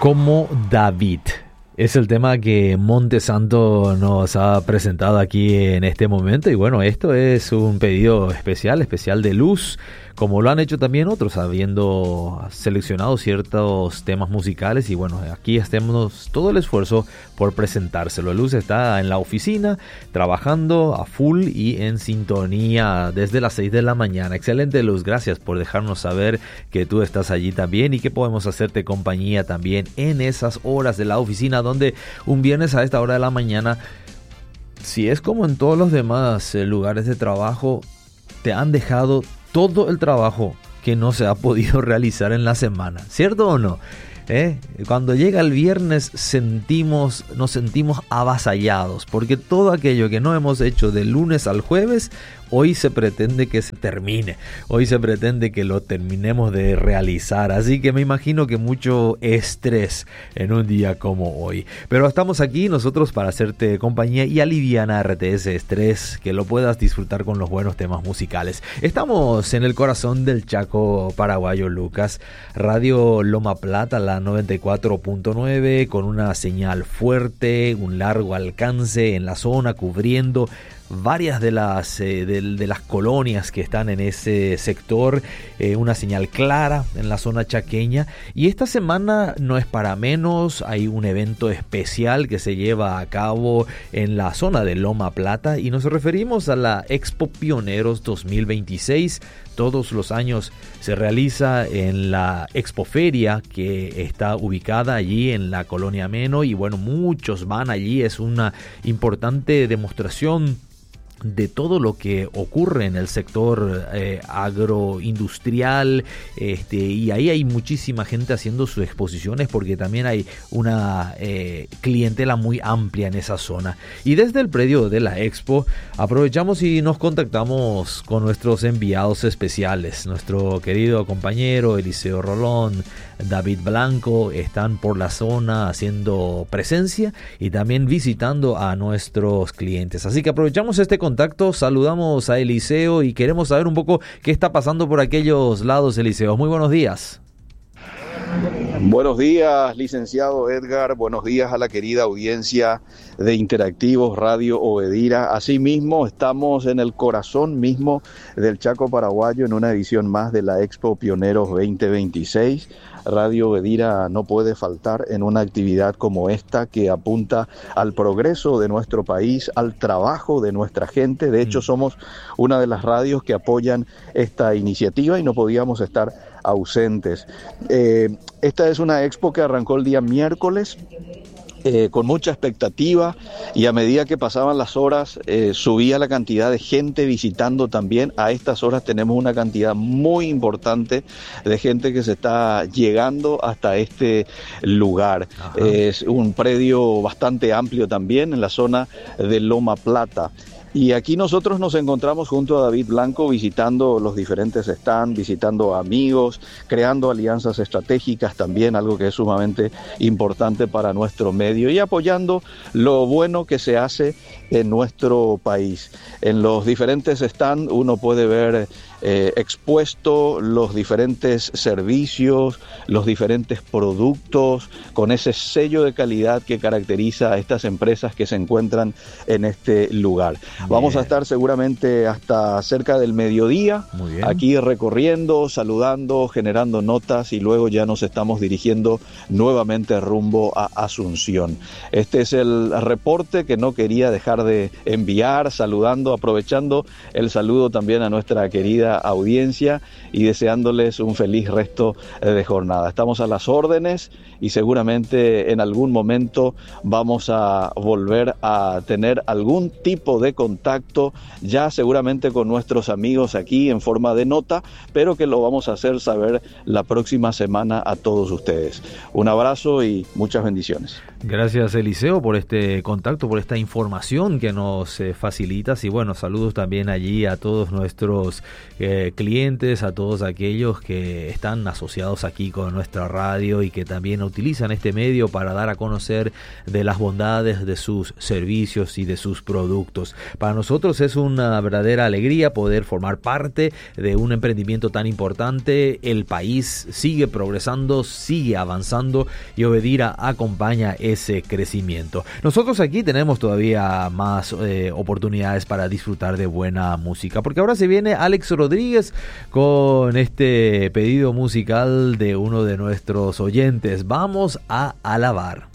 como David. Es el tema que Montesanto nos ha presentado aquí en este momento. Y bueno, esto es un pedido especial de Luz, como lo han hecho también otros, habiendo seleccionado ciertos temas musicales. Y bueno, aquí hacemos todo el esfuerzo por presentárselo. Luz está en la oficina, trabajando a full y en sintonía desde las 6 de la mañana. Excelente, Luz, gracias por dejarnos saber que tú estás allí también y que podemos hacerte compañía también en esas horas de la oficina, donde un viernes a esta hora de la mañana, si es como en todos los demás lugares de trabajo, te han dejado todo el trabajo que no se ha podido realizar en la semana, ¿cierto o no? Cuando llega el viernes nos sentimos avasallados, porque todo aquello que no hemos hecho de lunes al jueves, hoy se pretende que se termine, hoy se pretende que lo terminemos de realizar, así que me imagino que mucho estrés en un día como hoy, pero estamos aquí nosotros para hacerte compañía y alivianarte ese estrés, que lo puedas disfrutar con los buenos temas musicales. Estamos en el corazón del Chaco paraguayo, Lucas. Radio Loma Plata, la 94.9, con una señal fuerte, un largo alcance en la zona, cubriendo varias de las colonias que están en ese sector, una señal clara en la zona chaqueña. Y esta semana no es para menos, hay un evento especial que se lleva a cabo en la zona de Loma Plata y nos referimos a la Expo Pioneros 2026. Todos los años se realiza en la Expoferia, que está ubicada allí en la Colonia Meno, y bueno, muchos van allí. Es una importante demostración de todo lo que ocurre en el sector agroindustrial, y ahí hay muchísima gente haciendo sus exposiciones, porque también hay una clientela muy amplia en esa zona. Y desde el predio de la Expo aprovechamos y nos contactamos con nuestros enviados especiales. Nuestro querido compañero Eliseo Rolón, David Blanco, están por la zona haciendo presencia y también visitando a nuestros clientes. Así que aprovechamos este contacto, saludamos a Eliseo y queremos saber un poco qué está pasando por aquellos lados. Eliseo, muy buenos días. Buenos días, licenciado Edgar. Buenos días a la querida audiencia de Interactivos Radio Obedira. Asimismo, estamos en el corazón mismo del Chaco paraguayo en una edición más de la Expo Pioneros 2026. Radio Obedira no puede faltar en una actividad como esta, que apunta al progreso de nuestro país, al trabajo de nuestra gente. De hecho, somos una de las radios que apoyan esta iniciativa y no podíamos estar ausentes. Esta es una expo que arrancó el día miércoles, con mucha expectativa, y a medida que pasaban las horas subía la cantidad de gente visitando también. A estas horas tenemos una cantidad muy importante de gente que se está llegando hasta este lugar. Ajá. Es un predio bastante amplio también en la zona de Loma Plata. Y aquí nosotros nos encontramos junto a David Blanco visitando los diferentes stands, visitando amigos, creando alianzas estratégicas también, algo que es sumamente importante para nuestro medio, y apoyando lo bueno que se hace en nuestro país. En los diferentes stands uno puede ver expuesto los diferentes servicios, los diferentes productos, con ese sello de calidad que caracteriza a estas empresas que se encuentran en este lugar. Bien. Vamos a estar seguramente hasta cerca del mediodía, aquí recorriendo, saludando, generando notas, y luego ya nos estamos dirigiendo nuevamente rumbo a Asunción. Este es el reporte que no quería dejar de enviar, saludando, aprovechando el saludo también a nuestra querida audiencia y deseándoles un feliz resto de jornada. Estamos a las órdenes y seguramente en algún momento vamos a volver a tener algún tipo de contacto, ya seguramente con nuestros amigos aquí en forma de nota, pero que lo vamos a hacer saber la próxima semana a todos ustedes. Un abrazo y muchas bendiciones. Gracias, Eliseo, por este contacto, por esta información que nos facilitas, y bueno, saludos también allí a todos nuestros clientes, a todos aquellos que están asociados aquí con nuestra radio y que también utilizan este medio para dar a conocer de las bondades de sus servicios y de sus productos. Para nosotros es una verdadera alegría poder formar parte de un emprendimiento tan importante. El país sigue progresando, sigue avanzando y Obedira acompaña ese crecimiento. Nosotros aquí tenemos todavía más oportunidades para disfrutar de buena música, porque ahora se viene Alex Rodríguez con este pedido musical de uno de nuestros oyentes. Vamos a alabar.